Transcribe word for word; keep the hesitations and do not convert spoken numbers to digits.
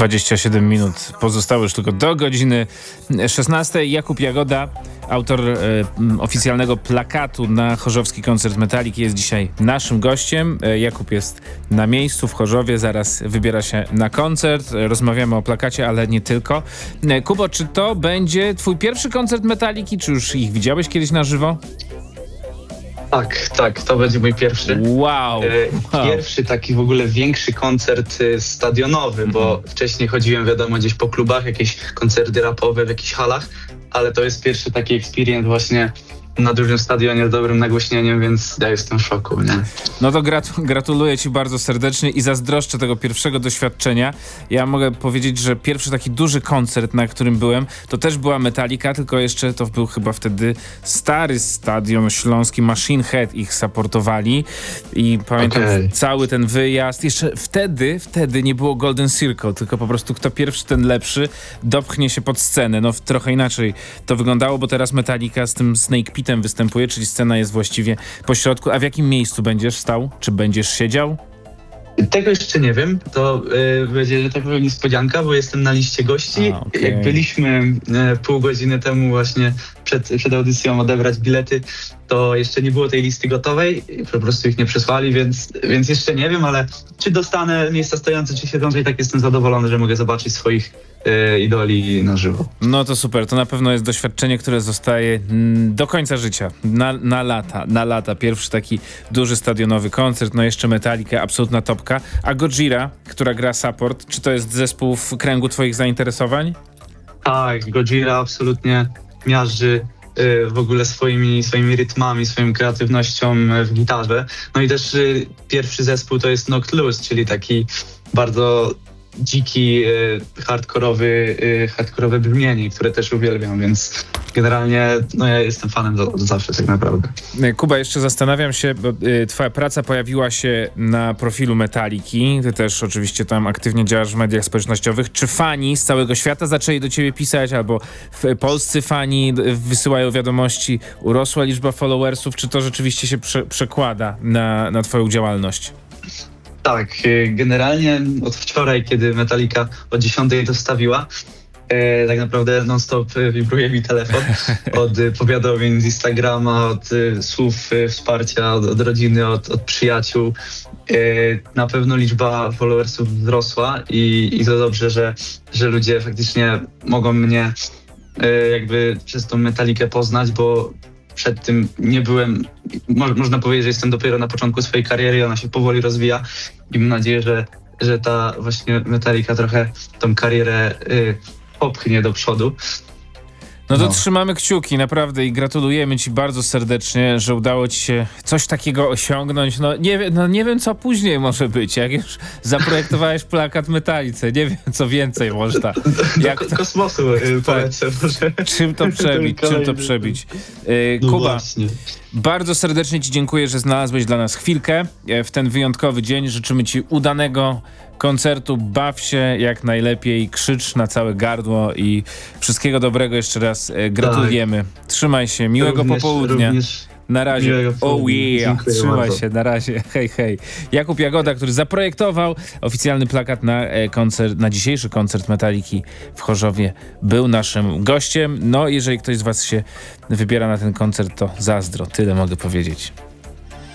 dwadzieścia siedem minut pozostało już tylko do godziny szesnastej. Jakub Jagoda, autor e, oficjalnego plakatu na chorzowski koncert Metaliki, jest dzisiaj naszym gościem. E, Jakub jest na miejscu w Chorzowie, zaraz wybiera się na koncert. E, rozmawiamy o plakacie, ale nie tylko. E, Kubo, czy to będzie twój pierwszy koncert Metaliki, czy już ich widziałeś kiedyś na żywo? Tak, tak, to będzie mój pierwszy. Wow! wow. Pierwszy taki w ogóle większy koncert stadionowy, mm-hmm. bo wcześniej chodziłem, wiadomo, gdzieś po klubach, jakieś koncerty rapowe w jakichś halach, ale to jest pierwszy taki experience właśnie na dużym stadionie z dobrym nagłośnieniem, więc ja jestem w szoku, nie? No to gratu- gratuluję ci bardzo serdecznie i zazdroszczę tego pierwszego doświadczenia. Ja mogę powiedzieć, że pierwszy taki duży koncert, na którym byłem, to też była Metallica, tylko jeszcze to był chyba wtedy stary stadion śląski, Machine Head ich supportowali i pamiętam okay. cały ten wyjazd. Jeszcze wtedy, wtedy nie było Golden Circle, tylko po prostu kto pierwszy, ten lepszy dopchnie się pod scenę. No trochę inaczej to wyglądało, bo teraz Metallica z tym Snake Pitem występuje, czyli scena jest właściwie po środku. A w jakim miejscu będziesz stał? Czy będziesz siedział? Tego jeszcze nie wiem. To yy, będzie, że tak powiem, niespodzianka, bo jestem na liście gości. A, okay. Jak byliśmy yy, pół godziny temu właśnie przed, przed audycją odebrać bilety, to jeszcze nie było tej listy gotowej. Po prostu ich nie przesłali, więc, więc jeszcze nie wiem, ale czy dostanę miejsca stojące, czy siedzące, i tak jestem zadowolony, że mogę zobaczyć swoich yy, idoli na żywo. No to super. To na pewno jest doświadczenie, które zostaje mm, do końca życia. Na, na lata. Na lata. Pierwszy taki duży stadionowy koncert. No jeszcze Metallica, absolutna topka. A Gojira, która gra support, czy to jest zespół w kręgu twoich zainteresowań? Tak, Gojira absolutnie miażdży y, w ogóle swoimi, swoimi rytmami, swoją kreatywnością w gitarze. No i też y, pierwszy zespół to jest Knocked Loose, czyli taki bardzo dziki, y, hardkorowy, y, hardkorowe brzmienie, które też uwielbiam, więc generalnie no ja jestem fanem do, do zawsze tak naprawdę. Kuba, jeszcze zastanawiam się, bo y, twoja praca pojawiła się na profilu Metaliki, ty też oczywiście tam aktywnie działasz w mediach społecznościowych. Czy fani z całego świata zaczęli do ciebie pisać, albo w, polscy fani wysyłają wiadomości, urosła liczba followersów, czy to rzeczywiście się prze, przekłada na, na twoją działalność? Tak, generalnie od wczoraj, kiedy Metallica o dziesiątej dostawiła, e, tak naprawdę non-stop wibruje mi telefon od powiadomień z Instagrama, od e, słów e, wsparcia, od, od rodziny, od, od przyjaciół. E, na pewno liczba followersów wzrosła i, i to dobrze, że, że ludzie faktycznie mogą mnie e, jakby przez tą Metallicę poznać, bo przed tym nie byłem, mo- można powiedzieć, że jestem dopiero na początku swojej kariery i ona się powoli rozwija i mam nadzieję, że, że ta właśnie Metallica trochę tą karierę y, popchnie do przodu. No to no. trzymamy kciuki, naprawdę, i gratulujemy ci bardzo serdecznie, że udało ci się coś takiego osiągnąć. No nie, wie, no nie wiem, co później może być, jak już zaprojektowałeś plakat Metallice, nie wiem, co więcej można. Jak to kosmosu polecę może. Czym to przebić, czym to przebić. Yy, no Kuba, właśnie. Bardzo serdecznie ci dziękuję, że znalazłeś dla nas chwilkę w ten wyjątkowy dzień. Życzymy ci udanego koncertu, baw się jak najlepiej, krzycz na całe gardło i wszystkiego dobrego jeszcze raz e, gratulujemy. Tak. Trzymaj się, miłego również, popołudnia. Również na razie. Oh yeah, dziękuję trzymaj bardzo. się, na razie. Hej, hej. Jakub Jagoda, który zaprojektował oficjalny plakat na e, koncert, na dzisiejszy koncert Metaliki w Chorzowie, był naszym gościem. No, jeżeli ktoś z was się wybiera na ten koncert, to zazdro. Tyle mogę powiedzieć.